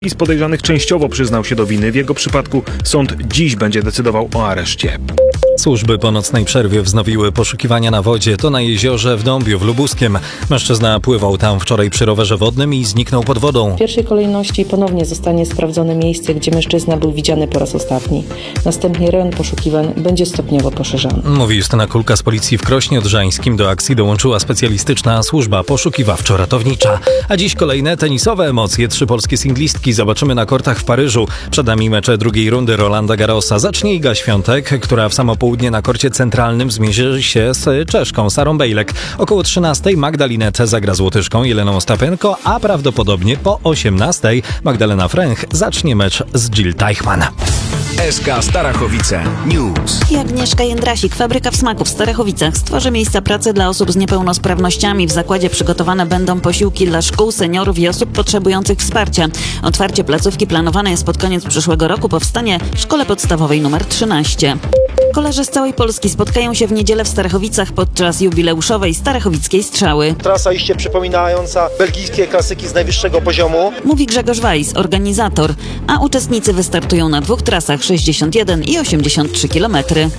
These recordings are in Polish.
Z podejrzanych częściowo przyznał się do winy. W jego przypadku sąd dziś będzie decydował o areszcie. Służby po nocnej przerwie wznowiły poszukiwania na wodzie. To na jeziorze w Dąbiu w Lubuskiem. Mężczyzna pływał tam wczoraj przy rowerze wodnym i zniknął pod wodą. W pierwszej kolejności ponownie zostanie sprawdzone miejsce, gdzie mężczyzna był widziany po raz ostatni. Następnie rejon poszukiwań będzie stopniowo poszerzany. Mówi Justyna Kulka z policji w Krośnie Odrzańskim. Do akcji dołączyła specjalistyczna służba poszukiwawczo-ratownicza. A dziś kolejne tenisowe emocje. 3 polskie singlistki zobaczymy na kortach w Paryżu. Przed nami mecze drugiej rundy Rolanda Garrosa. Zacznie Iga Świątek, która w samo południe na korcie centralnym zmierzy się z Czeszką Sarą Bejlek. Około 13:00 Magdalinę zagra z Łotyszką Jeleną Ostapenko, a prawdopodobnie po 18:00 Magdalena Fręch zacznie mecz z Jill Teichmann. SK Starachowice News. I Agnieszka Jędrasik, Fabryka w Smaku w Starachowicach stworzy miejsca pracy dla osób z niepełnosprawnościami. W zakładzie przygotowane będą posiłki dla szkół, seniorów i osób potrzebujących wsparcia. Otwarcie placówki planowane jest pod koniec przyszłego roku. Powstanie w szkole podstawowej nr 13. Kolarze z całej Polski spotkają się w niedzielę w Starachowicach podczas jubileuszowej Starachowickiej Strzały. Trasa iście przypominająca belgijskie klasyki z najwyższego poziomu. Mówi Grzegorz Weiss, organizator, a uczestnicy wystartują na 2 trasach 61 i 83 km.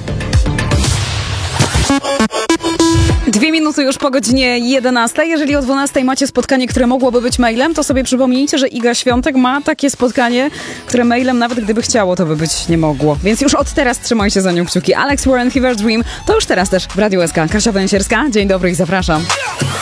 2 minuty już po godzinie 11. Jeżeli o 12:00 macie spotkanie, które mogłoby być mailem, to sobie przypomnijcie, że Iga Świątek ma takie spotkanie, które mailem, nawet gdyby chciało, to by być nie mogło. Więc już od teraz trzymajcie za nią kciuki. Alex Warren, Fever Dream, to już teraz też w Radiu SK. Kasia Węsierska, dzień dobry i zapraszam.